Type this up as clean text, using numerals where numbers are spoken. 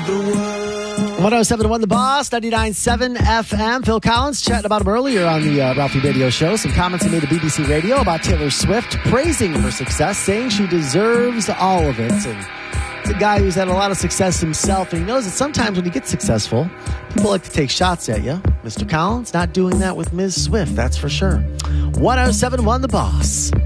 107.1 The Boss, 99.7 FM. Phil Collins chatting about him earlier on the Ralphie Radio Show. Some comments he made to BBC Radio about Taylor Swift, praising her success, saying she deserves all of it. And it's a guy who's had a lot of success himself, and he knows that sometimes when you get successful, people like to take shots at you. Mr. Collins not doing that with Ms. Swift, that's for sure. 107.1 The Boss.